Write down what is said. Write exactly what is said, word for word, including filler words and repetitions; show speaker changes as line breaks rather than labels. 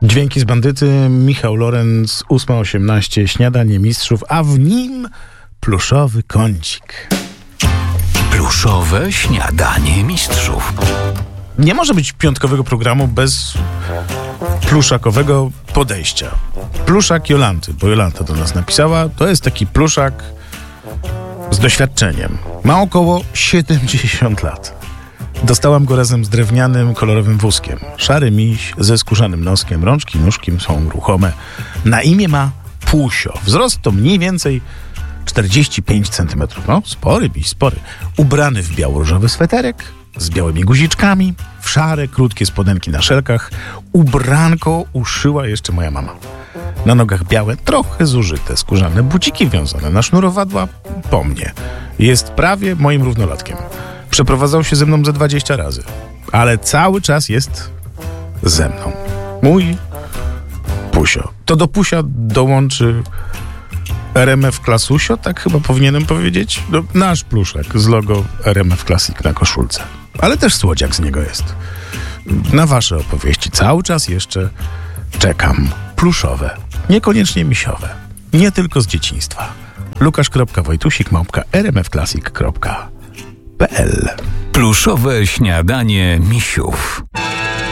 Dźwięki z bandyty, Michał Lorenz, ósma osiemnaście, śniadanie mistrzów, a w nim pluszowy kącik.
Pluszowe śniadanie mistrzów.
Nie może być piątkowego programu bez pluszakowego podejścia. Pluszak Jolanty, bo Jolanta do nas napisała, to jest taki pluszak z doświadczeniem. Ma około siedemdziesiąt lat. Dostałam go razem z drewnianym, kolorowym wózkiem. Szary miś ze skórzanym noskiem, rączki, nóżki są ruchome. Na imię ma Pusio. Wzrost to mniej więcej czterdzieści pięć centymetrów. No, spory miś, spory. Ubrany w biało-różowy sweterek z białymi guziczkami, w szare, krótkie spodenki na szelkach. Ubranko uszyła jeszcze moja mama. Na nogach białe, trochę zużyte, skórzane buciki wiązane na sznurowadła po mnie. Jest prawie moim równolatkiem. Przeprowadzał się ze mną ze dwadzieścia razy, ale cały czas jest ze mną. Mój Pusio. To do Pusia dołączy R M F Clasusio, tak chyba powinienem powiedzieć. No, nasz pluszek z logo R M F Classic na koszulce. Ale też słodziak z niego jest. Na wasze opowieści cały czas jeszcze czekam. Pluszowe, niekoniecznie misiowe. Nie tylko z dzieciństwa. Lukasz.Wojtusik małpka r m f classic kropka p l.
Pluszowe śniadanie misiów.